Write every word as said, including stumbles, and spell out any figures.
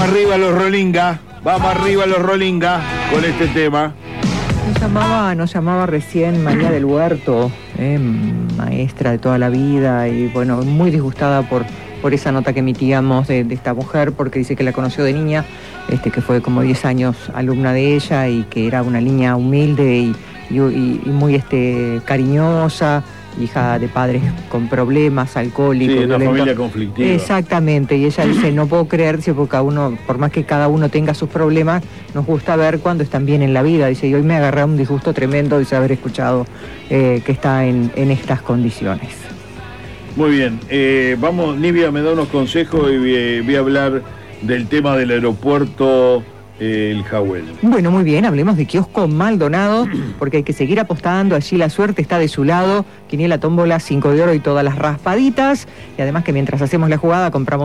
arriba los Rolinga, vamos arriba los Rolinga con este tema. Nos llamaba, nos llamaba recién María del Huerto, eh, maestra de toda la vida y bueno, muy disgustada por, por esa nota que emitíamos de, de esta mujer, porque dice que la conoció de niña, este, que fue como diez años alumna de ella y que era una niña humilde y, y, y muy este, cariñosa, hija de padres con problemas, alcohólicos. Sí, una violentos. familia conflictiva. Exactamente, y ella dice, no puedo creer, dice, porque cada uno, por más que cada uno tenga sus problemas, nos gusta ver cuando están bien en la vida. Dice, y hoy me agarré un disgusto tremendo de haber escuchado eh, que está en, en estas condiciones. Muy bien, eh, vamos, Nivia me da unos consejos y voy, voy a hablar del tema del aeropuerto eh, El Jawel. Bueno, muy bien, hablemos de Kiosco Maldonado, porque hay que seguir apostando, allí la suerte está de su lado, quiniela, tómbola, cinco de oro y todas las raspaditas, y además que mientras hacemos la jugada compramos